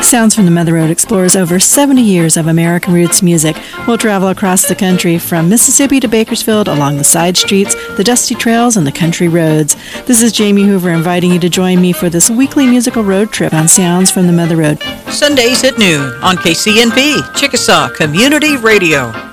Sounds from the Mother Road explores over 70 years of American roots music. We'll travel across the country from Mississippi to Bakersfield, along the side streets, the dusty trails, and the country roads. This is Jamie Hoover inviting you to join me for this weekly musical road trip on Sounds from the Mother Road. Sundays at noon on KCNP, Chickasaw Community Radio.